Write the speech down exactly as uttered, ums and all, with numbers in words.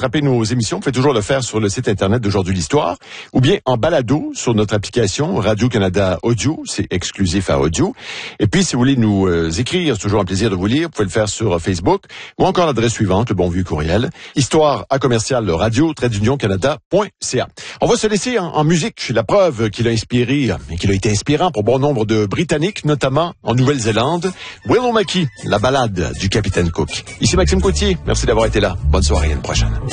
rattraper nos émissions, vous pouvez toujours le faire sur le site Internet d'Aujourd'hui l'Histoire ou bien en balado sur notre application Radio-Canada Audio. C'est exclusif à Audio. Et puis, si vous voulez nous euh, écrire, c'est toujours un plaisir de vous lire, vous pouvez le faire sur Facebook ou encore l'adresse suivante, le bon vieux courriel, histoire à commercial radio trait d'union canada point c a. On va se laisser en, en musique. La preuve qu'il a inspiré et qu'il a été inspirant pour bon nombre de Britanniques, notamment en Nouvelle-Zélande. Willow Mackie, la balade du capitaine Cook. Ici Maxime Coutier. Merci d'avoir été là. Bonne soirée, à une prochaine.